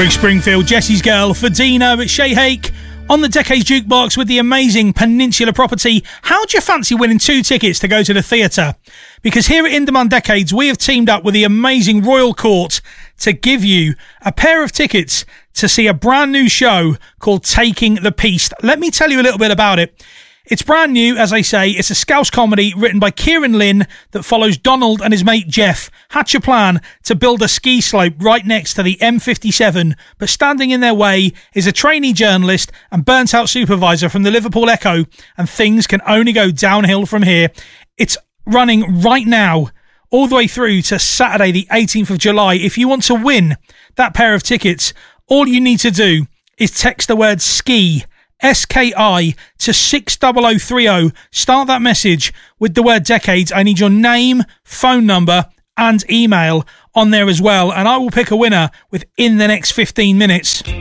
Rick Springfield, Jesse's Girl, for Dino at Shay Hake on the Decades Jukebox with the amazing Peninsula property. How do you fancy winning 2 tickets to go to the theatre? Because here at In Demand Decades, we have teamed up with the amazing Royal Court to give you a pair of tickets to see a brand new show called Taking the Piece. Let me tell you a little bit about it. It's brand new, as I say. It's a Scouse comedy written by Kieran Lynn that follows Donald and his mate Jeff hatch a plan to build a ski slope right next to the M57, but standing in their way is a trainee journalist and burnt-out supervisor from the Liverpool Echo, and things can only go downhill from here. It's running right now, all the way through to Saturday the 18th of July. If you want to win that pair of tickets, all you need to do is text the word SKI, SKI, to 60030. Start that message with the word Decades. I need your name, phone number and email on there as well, and I will pick a winner within the next 15 minutes.